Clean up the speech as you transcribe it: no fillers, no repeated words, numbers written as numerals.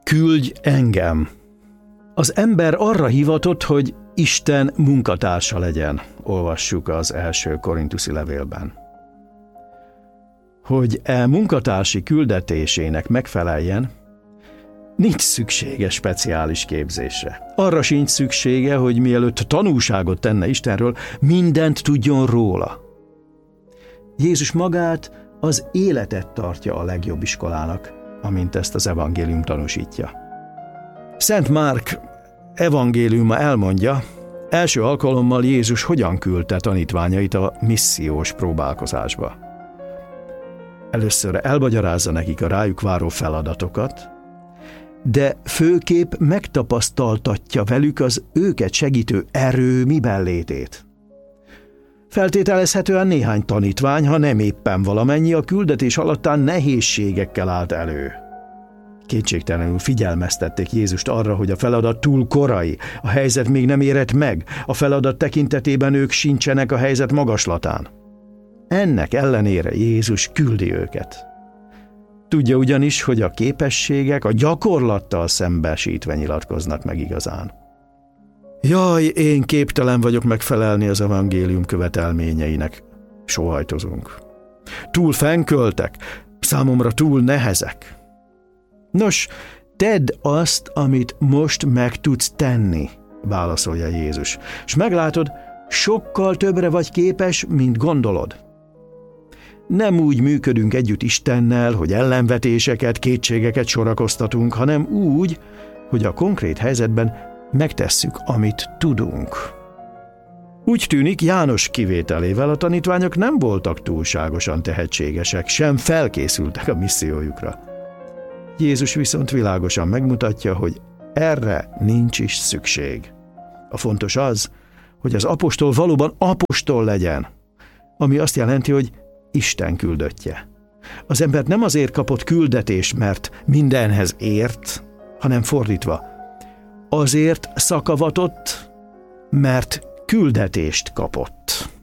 Küldj engem! Az ember arra hivatott, hogy Isten munkatársa legyen, olvassuk az első Korinthusi levélben. Hogy munkatársi küldetésének megfeleljen, nincs szüksége speciális képzésre. Arra sincs szüksége, hogy mielőtt tanúságot tenne Istenről, mindent tudjon róla. Jézus magát, az életet tartja a legjobb iskolának, amint ezt az evangélium tanúsítja. Szent Márk evangéliuma elmondja, első alkalommal Jézus hogyan küldte tanítványait a missziós próbálkozásba. Először elmagyarázza nekik a rájuk váró feladatokat, de főképp megtapasztaltatja velük az őket segítő erő miben létét. Feltételezhetően néhány tanítvány, ha nem éppen valamennyi, a küldetés alattán nehézségekkel állt elő. Kétségtelenül figyelmeztették Jézust arra, hogy a feladat túl korai, a helyzet még nem érett meg, a feladat tekintetében ők sincsenek a helyzet magaslatán. Ennek ellenére Jézus küldi őket. Tudja ugyanis, hogy a képességek a gyakorlattal szembesítve nyilatkoznak meg igazán. Jaj, én képtelen vagyok megfelelni az evangélium követelményeinek, sóhajtozunk. Túl fennköltek, számomra túl nehezek. Nos, tedd azt, amit most meg tudsz tenni, válaszolja Jézus, és meglátod, sokkal többre vagy képes, mint gondolod. Nem úgy működünk együtt Istennel, hogy ellenvetéseket, kétségeket sorakoztatunk, hanem úgy, hogy a konkrét helyzetben megtesszük, amit tudunk. Úgy tűnik, János kivételével a tanítványok nem voltak túlságosan tehetségesek, sem felkészültek a missziójukra. Jézus viszont világosan megmutatja, hogy erre nincs is szükség. A fontos az, hogy az apostol valóban apostol legyen, ami azt jelenti, hogy Isten küldöttje. Az ember nem azért kapott küldetést, mert mindenhez ért, hanem fordítva. Azért szakavatott, mert küldetést kapott.